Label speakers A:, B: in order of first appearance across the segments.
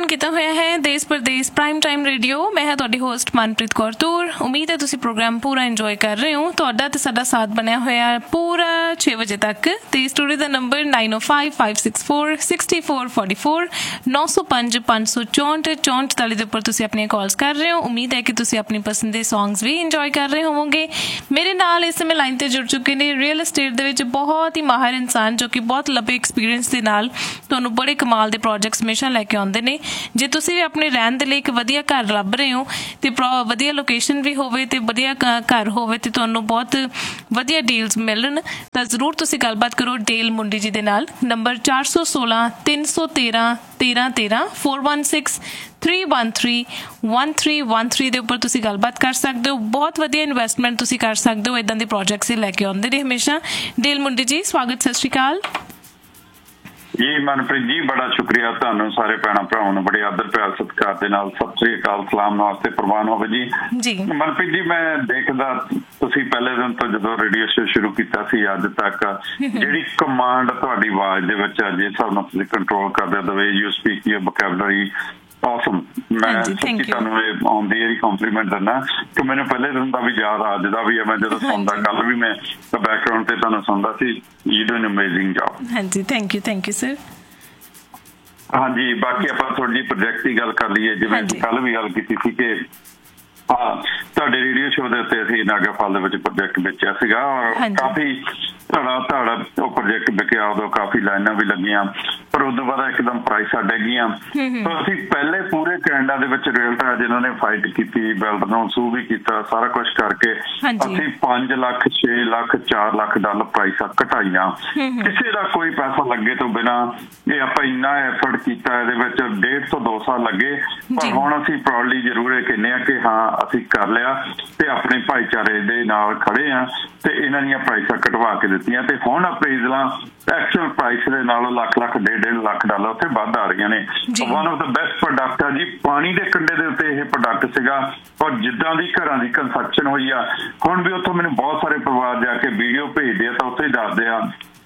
A: ਕੀਤਾ ਹੋਇਆ ਹੈ ਦੇਸ਼ ਪ੍ਰਦੇਸ਼ ਪ੍ਰਾਈਮ ਟਾਈਮ ਰੇਡੀਓ। ਮੈਂ ਹਾਂ ਤੁਹਾਡੀ ਹੋਸਟ ਮਨਪ੍ਰੀਤ ਕੌਰ ਤੂਰ। ਉਮੀਦ ਹੈ ਤੁਸੀਂ ਪ੍ਰੋਗਰਾਮ ਪੂਰਾ ਇੰਜੋਏ ਕਰ ਰਹੇ ਹੋ। ਤੁਹਾਡਾ ਤੇ ਸਾਡਾ ਸਾਥ ਬਣਿਆ ਹੋਇਆ ਪੂਰਾ 6 ਵਜੇ ਤੱਕ। ਤੇ ਸਟੂਡੀਓ ਦਾ ਨੰਬਰ 9055646444 905564 ਦੇ ਉੱਪਰ ਤੁਸੀਂ ਆਪਣੀਆਂ ਕਾਲਸ ਕਰ ਰਹੇ ਹੋ। ਉਮੀਦ ਹੈ ਕਿ ਤੁਸੀਂ ਆਪਣੀ ਪਸੰਦ ਦੇ ਸੌਂਗਸ ਵੀ ਇੰਜੋਏ ਕਰ ਰਹੇ ਹੋਵੋਗੇ। ਮੇਰੇ ਨਾਲ ਇਸ ਸਮੇਂ ਲਾਈਨ ਤੇ ਜੁੜ ਚੁੱਕੇ ਨੇ ਰੀਅਲ estate ਦੇ ਵਿੱਚ ਬਹੁਤ ਹੀ ਮਾਹਿਰ ਇਨਸਾਨ, ਜੋ ਕਿ ਬਹੁਤ ਲੰਬੇ ਐਕਸਪੀਰੀਅੰਸ ਦੇ ਨਾਲ ਤੁਹਾਨੂੰ ਬੜੇ ਕਮਾਲ ਦੇ ਪ੍ਰੋਜੈਕਟਸ ਹਮੇਸ਼ਾ ਲੈ ਕੇ ਆਉਂਦੇ ਨੇ। ਜੇ ਤੁਸੀਂ ਵੀ ਆਪਣੇ ਰਹਿਣ ਦੇ ਲਈ ਇੱਕ ਵਧੀਆ ਘਰ ਲੱਭ ਰਹੇ ਹੋ ਤੇ ਵਧੀਆ ਲੋਕੇਸ਼ਨ ਵੀ ਹੋਵੇ ਤੇ ਵਧੀਆ ਘਰ ਹੋਵੇ ਤੇ ਤੁਹਾਨੂੰ ਬਹੁਤ ਵਧੀਆ ਡੀਲਸ ਮਿਲਣ, ਤਾਂ ਜ਼ਰੂਰ ਤੁਸੀਂ ਗੱਲਬਾਤ ਕਰੋ ਡੇਲ ਮੁੰਡੀ ਜੀ ਦੇ ਨਾਲ। ਨੰਬਰ 416-313-1313 416-313-1313 ਦੇ ਉੱਪਰ ਤੁਸੀਂ ਗੱਲਬਾਤ ਕਰ ਸਕਦੇ ਹੋ। ਬਹੁਤ ਵਧੀਆ ਇਨਵੈਸਟਮੈਂਟ ਤੁਸੀਂ ਕਰ ਸਕਦੇ ਹੋ। ਇੱਦਾਂ ਦੇ ਪ੍ਰੋਜੈਕਟਸ ਲੈ ਕੇ ਆਉਂਦੇ ਨੇ ਹਮੇਸ਼ਾ। ਡੇਲ ਮੁੰਡੀ ਜੀ, ਸਵਾਗਤ, ਸਤਿ ਸ਼੍ਰੀ ਅਕਾਲ
B: ਜੀ। ਮਨਪ੍ਰੀਤ ਜੀ, ਬੜਾ ਸ਼ੁਕਰੀਆ ਤੁਹਾਨੂੰ। ਸਾਰੇ ਭੈਣਾਂ ਭਰਾਵਾਂ ਨੂੰ ਬੜੇ ਆਦਰ ਪਿਆਰ ਸਤਿਕਾਰ ਦੇ ਨਾਲ ਸਤਿ ਸ੍ਰੀ ਅਕਾਲ, ਸਲਾਮ ਨਮਸਤੇ ਪ੍ਰਵਾਨ ਹੋਵੇ ਜੀ। ਮਨਪ੍ਰੀਤ ਜੀ, ਮੈਂ ਦੇਖਦਾ ਤੁਸੀਂ ਪਹਿਲੇ ਦਿਨ ਤੋਂ ਜਦੋਂ ਰੇਡੀਓ ਸ਼ੋ ਸ਼ੁਰੂ ਕੀਤਾ ਸੀ ਅੱਜ ਤੱਕ ਜਿਹੜੀ ਕਮਾਂਡ ਤੁਹਾਡੀ ਆਵਾਜ਼ ਦੇ ਵਿੱਚ ਆ, ਜਿਸ ਹਿਸਾਬ ਨਾਲ ਤੁਸੀਂ ਕੰਟਰੋਲ ਕਰਦੇ, ਦ way you speak your vocabulary, awesome। ਮੈਂ ਸੱਚੀ ਤੁਹਾਨੂੰ ਇਹ ਆਉਂਦੀ ਇਹਦੀ ਕੰਪਲੀਮੈਂਟ ਦਿੰਦਾ ਕਿ ਮੈਨੂੰ ਪਹਿਲੇ ਦਿਨ ਦਾ ਵੀ ਯਾਦ ਅੱਜ ਦਾ ਵੀ ਹੈ। ਮੈਂ ਜਦੋਂ ਸੁਣਦਾ, ਕੱਲ ਵੀ ਮੈਂ ਬੈਕਗਰਾਉਂਡ ਤੇ ਤੁਹਾਨੂੰ ਸੁਣਦਾ ਸੀ। You do an amazing job.
A: ਹਾਂਜੀ, ਥੈਂਕ ਯੂ ਸਰ।
B: ਹਾਂਜੀ, ਬਾਕੀ ਆਪਾਂ ਥੋੜੀ ਜਿਹੀ ਪ੍ਰੋਜੈਕਟ ਦੀ ਗੱਲ ਕਰ ਲਈਏ। ਜਿਵੇਂ ਕੱਲ ਵੀ ਗੱਲ ਕੀਤੀ ਸੀ ਕਿ ਤੁਹਾਡੇ ਰੇਡੀਓ ਸ਼ੋਅ ਦੇ ਉੱਤੇ ਅਸੀਂ ਨਾਗਾਫਲ ਦੇ ਵਿੱਚ ਪ੍ਰੋਜੈਕਟ ਵੇਚਿਆ ਸੀਗਾ ਔਰ ਕਾਫੀ ਧੜਾ ਉਹ ਪ੍ਰੋਜੈਕਟ ਵਿਕਿਆ। ਉਦੋਂ ਕਾਫੀ ਲਾਈਨਾਂ ਵੀ ਲੱਗੀਆਂ, ਪਰ ਉਦੋਂ ਬਾਅਦ ਇੱਕਦਮ ਪ੍ਰਾਈਸਾਂ ਡਿੱਗ ਗਈਆਂ। ਅਸੀਂ ਪਹਿਲੇ ਪੂਰੇ ਕੈਨੇਡਾ ਦੇ ਵਿੱਚ ਰੀਅਲਟਰ ਜਿਨ੍ਹਾਂ ਨੇ ਫਾਈਟ ਕੀਤੀ, ਬਿਲਡਰ ਨੂੰ ਸੂ ਵੀ ਕੀਤਾ, ਸਾਰਾ ਕੁਛ ਕਰਕੇ ਅਸੀਂ 5 ਲੱਖ 6 ਲੱਖ 4 ਲੱਖ ਡਾਲਰ ਪ੍ਰਾਈਸਾਂ ਘਟਾਈਆਂ। ਕਿਸੇ ਦਾ ਕੋਈ ਪੈਸਾ ਲੱਗੇ ਤੋਂ ਬਿਨਾਂ ਇਹ ਆਪਾਂ ਇੰਨਾ ਐਫਰਟ ਕੀਤਾ। ਇਹਦੇ ਵਿੱਚ 1.5 ਤੋਂ 2 ਸਾਲ ਲੱਗੇ, ਪਰ ਹੁਣ ਅਸੀਂ ਪ੍ਰਾਊਡਲੀ ਜ਼ਰੂਰ ਇਹ ਕਹਿੰਦੇ ਹਾਂ ਕਿ ਹਾਂ ਅਸੀਂ ਕਰ ਲਿਆ ਤੇ ਆਪਣੇ ਭਾਈਚਾਰੇ ਦੇ ਨਾਲ ਖੜੇ ਆ ਤੇ ਇਹਨਾਂ ਦੀਆਂ ਪ੍ਰਾਈਸਾਂ ਘਟਵਾ ਕੇ ਦਿੱਤੀਆਂ। ਤੇ ਹੁਣ ਅਪਰੇਜ਼ਲਾਂ ਐਕਚੁਅਲ ਪ੍ਰਾਈਸ ਦੇ ਨਾਲੋਂ ਲੱਖ 1.5 ਲੱਖ ਡਾਲਰ ਉੱਥੇ ਵੱਧ ਆ ਰਹੀਆਂ ਨੇ। One of the best product ਆ ਜੀ। ਪਾਣੀ ਦੇ ਕੰਢੇ ਦੇ ਉੱਤੇ ਇਹ ਪ੍ਰੋਡਕਟ ਸੀਗਾ ਔਰ ਜਿੱਦਾਂ ਦੀ ਘਰਾਂ ਦੀ ਕੰਸਟਰਕਸ਼ਨ ਹੋਈ ਆ, ਹੁਣ ਵੀ ਉੱਥੋਂ ਮੈਨੂੰ ਬਹੁਤ ਸਾਰੇ ਪਰਿਵਾਰ ਜਾ ਕੇ ਵੀਡੀਓ ਭੇਜਦੇ ਆ ਤਾਂ ਉੱਥੇ ਦੱਸਦੇ ਆ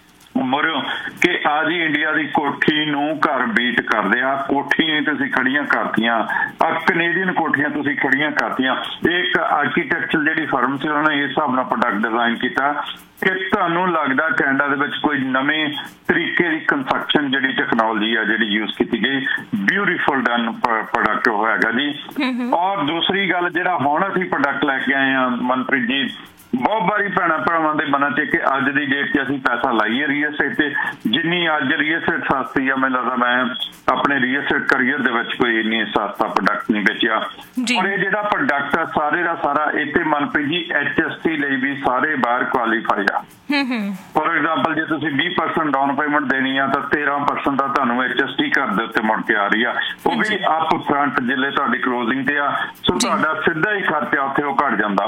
B: ਮਰਿਓ ਕਿ ਆ ਜੀ ਇੰਡੀਆ ਦੀ ਕੋਠੀ ਨੂੰ ਘਰ ਬੀਟ ਕਰਦੇ ਆ। ਕੋਠੀਆਂ ਤੁਸੀਂ ਖੜੀਆਂ ਕਰਤੀਆਂ, ਕੈਨੇਡੀਅਨ ਕੋਠੀਆਂ ਤੁਸੀਂ ਖੜੀਆਂ ਕਰਤੀਆਂ। ਇੱਕ ਆਰਕੀਟੈਕਚਰ ਜਿਹੜੀ ਫਰਮ ਸੀ ਉਹਨਾਂ ਨੇ ਇਸ ਹਿਸਾਬ ਨਾਲ ਪ੍ਰੋਡਕਟ ਡਿਜ਼ਾਈਨ ਕੀਤਾ ਕਿ ਤੁਹਾਨੂੰ ਲੱਗਦਾ ਕੈਨੇਡਾ ਦੇ ਵਿੱਚ ਕੋਈ ਨਵੇਂ ਤਰੀਕੇ ਦੀ ਕੰਸਟਰਕਸ਼ਨ ਜਿਹੜੀ ਟੈਕਨੋਲੋਜੀ ਆ ਜਿਹੜੀ ਯੂਜ਼ ਕੀਤੀ ਗਈ। ਬਿਊਟੀਫੁਲ ਡਨ ਪ੍ਰੋਡਕਟ ਹੋਏਗਾ ਜੀ। ਔਰ ਦੂਸਰੀ ਗੱਲ, ਜਿਹੜਾ ਹੁਣ ਅਸੀਂ ਪ੍ਰੋਡਕਟ ਲੈ ਕੇ ਆਏ ਆ ਮਨਪ੍ਰੀਤ ਜੀ, ਬਹੁਤ ਵਾਰੀ ਭੈਣਾਂ ਭਰਾਵਾਂ ਦੇ ਮਨਾਂ 'ਚ ਕਿ ਅੱਜ ਦੀ ਡੇਟ 'ਚ ਅਸੀਂ ਪੈਸਾ ਲਾਈਏ ਰੀਅਲ estate ਤੇ। ਜਿੰਨੀ ਅੱਜ ਰੀਅਲ estate ਸਸਤੀ ਆ, ਮੈਨੂੰ ਲੱਗਦਾ ਮੈਂ ਆਪਣੇ ਰੀਅਲ estate ਕਰੀਅਰ ਦੇ ਵਿੱਚ ਕੋਈ ਇੰਨੀ ਸਸਤਾ ਪ੍ਰੋਡਕਟ ਨਹੀਂ ਵੇਚਿਆ। ਪਰ ਇਹ ਜਿਹੜਾ ਪ੍ਰੋਡਕਟ ਆ ਸਾਰੇ ਦਾ ਸਾਰਾ ਇੱਥੇ ਮਨਪ੍ਰੀਤ ਜੀ HST ਲਈ ਵੀ ਸਾਰੇ ਬਾਹਰ ਕੁਆਲੀਫਾਈ ਆ। ਫੋਰ ਐਗਜ਼ਾਮਪਲ, ਜੇ ਤੁਸੀਂ 20% ਡਾਊਨ ਪੇਮੈਂਟ ਦੇਣੀ ਆ ਤਾਂ 13% ਦਾ ਤੁਹਾਨੂੰ HST ਘਰ ਦੇ ਉੱਤੇ ਮੁੜ ਕੇ ਆ ਰਹੀ ਆ। ਉਹ ਵੀ ਅਪ ਫਰੰਟ ਜਿਲੇ ਤੁਹਾਡੀ ਕਲੋਜ਼ਿੰਗ ਤੇ ਆ। ਸੋ ਤੁਹਾਡਾ ਸਿੱਧਾ ਹੀ ਖਰਚਾ ਉੱਥੇ ਉਹ ਘਟ ਜਾਂਦਾ।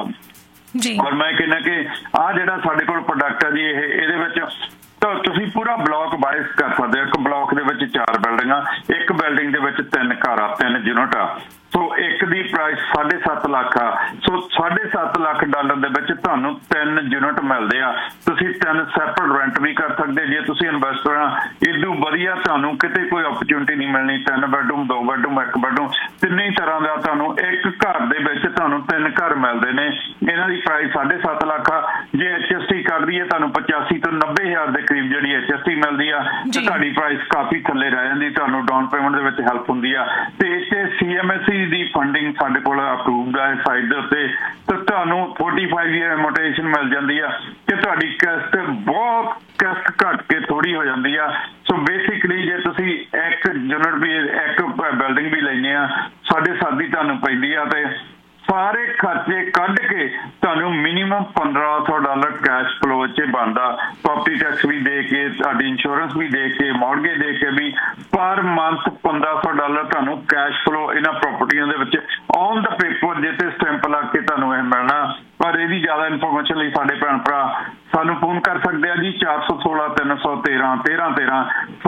B: ਔਰ ਮੈਂ ਕਹਿੰਦਾ ਕਿ ਆਹ ਜਿਹੜਾ ਸਾਡੇ ਕੋਲ ਪ੍ਰੋਡਕਟ ਆ ਜੀ, ਇਹਦੇ ਵਿੱਚ ਤਾਂ ਤੁਸੀਂ ਪੂਰਾ ਬਲਾਕ ਬਾਏ ਕਰ ਸਕਦੇ ਹੋ। ਇੱਕ ਬਲਾਕ ਦੇ ਵਿੱਚ 4 ਬਿਲਡਿੰਗਾਂ, ਇੱਕ ਬਿਲਡਿੰਗ ਦੇ ਵਿੱਚ 3 ਘਰ ਆ, 3 ਯੂਨਿਟ ਆ। ਸੋ ਇੱਕ ਦੀ ਪ੍ਰਾਈਸ 7.5 ਲੱਖ ਆ। ਸੋ 7.5 ਲੱਖ ਡਾਲਰ ਦੇ ਵਿੱਚ ਤੁਹਾਨੂੰ 3 ਯੂਨਿਟ ਮਿਲਦੇ ਆ। ਤੁਸੀਂ 3 ਸੈਪਰੇਟ ਰੈਂਟ ਵੀ ਕਰ ਸਕਦੇ। ਜੇ ਤੁਸੀਂ ਇਨਵੈਸਟਰ ਆ, ਇਦੋਂ ਵਧੀਆ ਤੁਹਾਨੂੰ ਕਿਤੇ ਕੋਈ ਓਪਰਚੁਨਿਟੀ ਨਹੀਂ ਮਿਲਣੀ। 3 ਬੈਡਰੂਮ, 2 ਬੈਡਰੂਮ, 1 ਬੈਡਰੂਮ, ਤਿੰਨੇ ਤਰ੍ਹਾਂ ਦਾ ਤੁਹਾਨੂੰ ਇੱਕ ਘਰ ਦੇ ਵਿੱਚ ਤੁਹਾਨੂੰ 3 ਘਰ ਮਿਲਦੇ ਨੇ। ਇਹਨਾਂ ਦੀ ਪ੍ਰਾਈਸ 7.5 ਲੱਖ ਆ। ਜੇ HST ਕਰਦੀ ਹੈ ਤੁਹਾਨੂੰ 85 ਤੋਂ 90 ਹਜ਼ਾਰ ਦੇ ਕਰੀਬ ਜਿਹੜੀ HST ਮਿਲਦੀ ਆ ਤੇ ਤੁਹਾਡੀ ਪ੍ਰਾਈਸ ਕਾਫੀ ਥੱਲੇ ਰਹਿ ਜਾਂਦੀ। ਤੁਹਾਨੂੰ ਡਾਊਨ ਪੇਮੈਂਟ ਦੇ ਵਿੱਚ ਹੈਲਪ ਹੁੰਦੀ ਆ। ਤੇ ਇੱਥੇ CMHC ਦੀ ਫੰਡਿੰਗ ਸਾਡੇ ਕੋਲ ਅਪਰੂਵਡ ਹੈ ਸਾਈਡ ਦੇ ਉੱਤੇ। ਤੇ ਤੁਹਾਨੂੰ 45 ਈਅਰ ਐਮੋਰਟਾਈਜ਼ੇਸ਼ਨ ਮਿਲ ਜਾਂਦੀ ਆ ਕਿ ਤੁਹਾਡੀ ਕਿਸ਼ਤ ਬਹੁਤ ਘੱਟ ਕੇ ਥੋੜੀ ਹੋ ਜਾਂਦੀ ਆ। ਸੋ ਬੇਸਿਕਲੀ ਜੇ ਤੁਸੀਂ ਇੱਕ ਯੂਨਿਟ ਵੀ, ਇੱਕ ਬਿਲਡਿੰਗ ਵੀ ਲੈਂਦੇ ਆ, 7.5 ਦੀ ਤੁਹਾਨੂੰ ਪੈਂਦੀ ਆ ਤੇ ਸਾਰੇ ਖਰਚੇ ਕੱਢ ਕੇ ਤੁਹਾਨੂੰ ਮਿਨੀਮਮ $1,500 ਕੈਸ਼ ਫਲੋ 'ਚ ਬਣਦਾ। ਪ੍ਰੋਪਰਟੀ ਟੈਕਸ ਵੀ ਦੇ ਕੇ, ਤੁਹਾਡੀ ਇੰਸ਼ੋਰੈਂਸ ਵੀ ਦੇ ਕੇ, ਮੌਰਗੇਜ ਦੇ ਕੇ ਵੀ ਪਰ ਮੰਥ $1,500 ਤੁਹਾਨੂੰ ਕੈਸ਼ ਫਲੋ ਇਹਨਾਂ ਪ੍ਰੋਪਰਟੀਆਂ ਦੇ ਵਿੱਚ ਔਨ ਦਾ ਪੇਪਰ ਜੇ ਤੇ ਸਟੈਂਪ ਲਾ ਕੇ ਤੁਹਾਨੂੰ ਇਹ ਮਿਲਣਾ। ਪਰ ਇਹਦੀ ਜ਼ਿਆਦਾ ਇਨਫੋਰਮੇਸ਼ਨ ਲਈ ਸਾਡੇ ਭੈਣ ਭਰਾ ਸਾਨੂੰ ਫੋਨ ਕਰ ਸਕਦੇ ਆ ਜੀ। 416-313-1313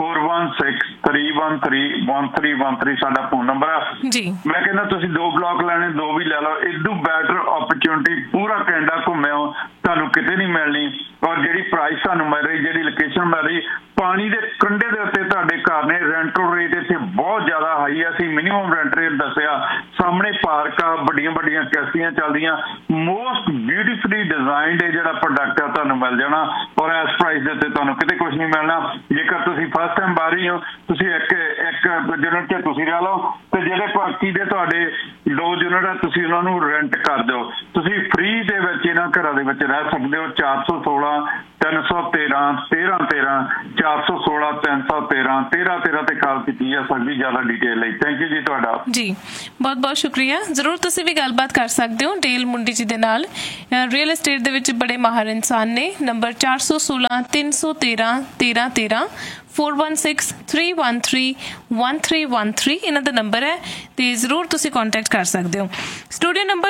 B: 416-313-1313 ਸਾਡਾ ਫੋਨ ਨੰਬਰ ਆ ਜੀ। ਮੈਂ ਕਹਿੰਦਾ ਤੁਸੀਂ 2 ਬਲਾਕ ਲੈਣੇ, 2 ਵੀ ਲੈ ਲਓ। ਇਦੋਂ ਬੈਟਰ ਓਪਰਚੁਨਿਟੀ ਪੂਰਾ ਕੈਨੇਡਾ ਘੁੰਮਿਓ ਤੁਹਾਨੂੰ ਕਿਤੇ ਨਹੀਂ ਮਿਲਣੀ। ਔਰ ਜਿਹੜੀ ਪ੍ਰਾਈਸ ਤੁਹਾਨੂੰ ਮਿਲ ਰਹੀ, ਜਿਹੜੀ ਲੋਕੇਸ਼ਨ ਮਿਲ ਰਹੀ, ਪਾਣੀ ਦੇ ਕੰਢੇ ਦੇ ਉੱਤੇ ਤੁਹਾਡੇ ਘਰ ਨੇ। ਰੈਂਟਲ ਰੇਟ ਇੱਥੇ ਬਹੁਤ ਜ਼ਿਆਦਾ ਹਾਈ ਆ। ਅਸੀਂ ਮਿਨੀਮਮ ਰੈਂਟ ਰੇਟ ਦੱਸਿਆ। ਸਾਹਮਣੇ ਪਾਰਕ ਆ, ਵੱਡੀਆਂ ਵੱਡੀਆਂ ਕਿਸ਼ਤੀਆਂ ਚੱਲਦੀਆਂ। ਮੋਸਟ ਬਿਊਟੀਫੁਲੀ ਡਿਜ਼ਾਈਨਡ ਇਹ ਜਿਹੜਾ ਪ੍ਰੋਡਕਟ ਆ ਤੁਹਾਨੂੰ ਮਿਲ ਜਾਣਾ, ਔਰ ਇਸ ਪ੍ਰਾਈਸ ਦੇ ਉੱਤੇ ਤੁਹਾਨੂੰ ਕਿਤੇ ਕੁਝ ਨਹੀਂ ਮਿਲਣਾ। ਜੇਕਰ ਤੁਸੀਂ ਫਸਟ ਟਾਈਮ ਬਾਹਰੀ ਹੋ, ਤੁਸੀਂ ਇੱਕ ਯੂਨਿਟ 'ਚ ਤੁਸੀਂ ਰਹਿ ਲਓ, ਤੇ ਜਿਹੜੇ ਬਾਕੀ ਦੇ ਤੁਹਾਡੇ 2 ਯੂਨਿਟ ਆ ਤੁਸੀਂ ਉਹਨਾਂ ਨੂੰ ਰੈਂਟ ਕਰ ਦਿਓ। ਤੁਸੀਂ ਫ੍ਰੀ ਦੇ ਵਿੱਚ ਇਹਨਾਂ ਘਰਾਂ ਦੇ ਵਿੱਚ ਰਹਿ ਸਕਦੇ ਹੋ। 416 313 1313 416 313 1313 ਤੇ ਕਾਲ ਕੀਤੀ ਜਾ ਸਕਦੀ ਜ਼ਿਆਦਾ ਡਿਟੇਲ ਲਈ। ਥੈਂਕ ਯੂ ਜੀ ਤੁਹਾਡਾ
A: ਜੀ, ਬਹੁਤ ਬਹੁਤ ਸ਼ੁਕਰੀਆ। ਜ਼ਰੂਰ ਤੁਸੀਂ ਵੀ ਗੱਲਬਾਤ ਕਰ ਸਕਦੇ ਹੋ ਡੇਲ ਮੁੰਡੀ ਜੀ ਦੇ ਨਾਲ। ਰੀਅਲ ਐਸਟੇਟ ਦੇ ਵਿੱਚ ਬੜੇ ਮਾਹਰ ਇਨਸਾਨ ਨੇ। ਨੰਬਰ 416 313 1313 4163131313 ਇਹਨਾਂ ਦਾ ਨੰਬਰ ਹੈ, ਤੇ ਜ਼ਰੂਰ ਤੁਸੀਂ ਕੰਟੈਕਟ ਕਰ ਸਕਦੇ ਹੋ। ਸਟੂਡੀਓ ਨੰਬਰ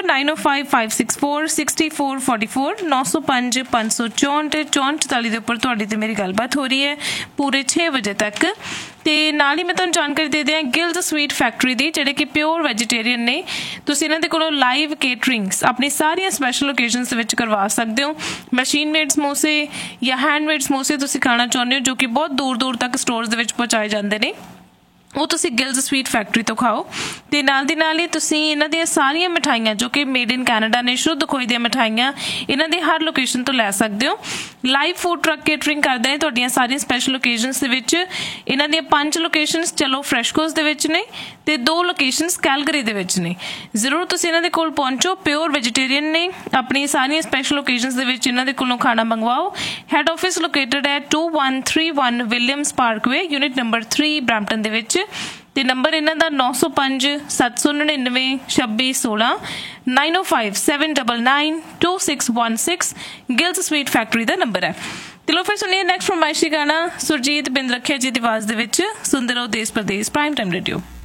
A: 9055646444 905 564 6444 ਦੇ ਉੱਪਰ ਤੁਹਾਡੀ ਤੇ ਮੇਰੀ ਗੱਲਬਾਤ ਹੋ ਰਹੀ ਹੈ ਪੂਰੇ 6 ਵਜੇ ਤੱਕ। ਤੇ ਨਾਲ ਹੀ ਮੈਂ ਤੁਹਾਨੂੰ ਜਾਣਕਾਰੀ ਦੇ ਦਿਆਂ ਗਿਲਜ਼ ਸਵੀਟ ਫੈਕਟਰੀ ਦੀ, ਜਿਹੜੇ ਕਿ ਪਿਓਰ ਵੈਜੀਟੇਰੀਅਨ ਨੇ। ਤੁਸੀਂ ਇਹਨਾਂ ਦੇ ਕੋਲੋਂ ਲਾਈਵ ਕੇਟਰਿੰਗਸ ਆਪਣੀ ਸਾਰੀਆਂ ਸਪੈਸ਼ਲ ਓਕੇਜ਼ਨਸ ਦੇ ਵਿੱਚ ਕਰਵਾ ਸਕਦੇ ਹੋ। ਮਸ਼ੀਨ ਮੇਡ ਸਮੋਸੇ ਜਾਂ ਹੈਂਡਮੇਡ ਸਮੋਸੇ ਤੁਸੀਂ ਖਾਣਾ ਚਾਹੁੰਦੇ ਹੋ, ਜੋ ਕਿ ਬਹੁਤ ਦੂਰ ਦੂਰ ਤੱਕ ਸਟੋਰਸ ਦੇ ਵਿੱਚ ਪਹੁੰਚਾਏ ਜਾਂਦੇ ਨੇ, ਉਹ ਤੁਸੀਂ ਗਿਲਜ਼ ਸਵੀਟ ਫੈਕਟਰੀ ਤੋਂ ਖਾਓ। ਤੇ ਨਾਲ ਦੀ ਨਾਲ ਹੀ ਤੁਸੀਂ ਇਹਨਾਂ ਦੀਆਂ ਸਾਰੀਆਂ ਮਿਠਾਈਆਂ ਜੋ ਕਿ ਮੇਡ ਇਨ ਕੈਨੇਡਾ ਨੇ, ਸ਼ੁੱਧ ਖੋਏ ਦੀਆਂ ਮਿਠਾਈਆਂ, ਇਹਨਾਂ ਦੀ ਹਰ ਲੋਕੇਸ਼ਨ ਤੋਂ ਲੈ ਸਕਦੇ ਹੋ। ਲਾਈਵ ਫੂਡ ਟਰੱਕ ਕੇਟਰਿੰਗ ਕਰਦੇ ਨੇ ਤੁਹਾਡੀਆਂ ਸਾਰੀਆਂ ਸਪੈਸ਼ਲ ਓਕੇਜ਼ਨਸ ਦੇ ਵਿੱਚ। ਇਹਨਾਂ ਦੀਆਂ 5 ਲੋਕੇਸ਼ਨਸ ਚਲੋ ਫਰੈਸ਼ਕੋਸ ਦੇ ਵਿੱਚ ਨੇ, ਤੇ 2 ਲੋਕੇਸ਼ਨਸ ਕੈਲਗਰੀ ਦੇ ਵਿੱਚ ਨੇ। ਜ਼ਰੂਰ ਤੁਸੀਂ ਇਹਨਾਂ ਦੇ ਕੋਲ ਪਹੁੰਚੋ। ਪਿਓਰ ਵੈਜੀਟੇਰੀਅਨ ਨੇ। ਆਪਣੀ ਸਾਰੀਆਂ ਸਪੈਸ਼ਲ ਓਕੇਜ਼ਨਸ ਦੇ ਵਿੱਚ ਇਹਨਾਂ ਦੇ ਕੋਲੋਂ ਖਾਣਾ ਮੰਗਵਾਓ। ਹੈਡ ਆਫਿਸ ਲੋਕੇਟਡ ਹੈ 2131 Williams Parkway, unit number 3 Brampton ਦੇ ਵਿੱਚ। ਤੇ ਨੰਬਰ ਇਹਨਾਂ ਦਾ 905 799 2616 905 799 2616 ਗਿਲਜ਼ ਸਵੀਟ ਫੈਕਟਰੀ ਦਾ ਨੰਬਰ ਹੈ। ਤੇ ਲੋ ਫਿਰ ਸੁਣੀਏ ਨੈਕਸਟ ਫਰਮਾਇਸ਼ੀ ਗਾਣਾ ਸੁਰਜੀਤ ਬਿੰਦ ਰੱਖਿਆ ਜੀ ਦੀ ਆਵਾਜ਼ ਦੇ ਵਿੱਚ। ਸੁਣਦੇ ਰਹੋ ਦੇਸ਼ ਪ੍ਰਦੇਸ਼ ਪ੍ਰਾਈਮ ਟਾਈਮ ਰੇਡੀਓ।